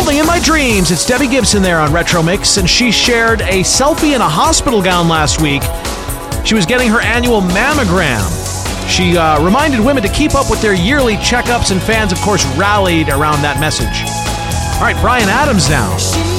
building in my dreams. It's Debbie Gibson there on Retro Mix, and she shared a selfie in a hospital gown last week. She was getting her annual mammogram. She reminded women to keep up with their yearly checkups, and fans, of course, rallied around that message. All right, Bryan Adams now.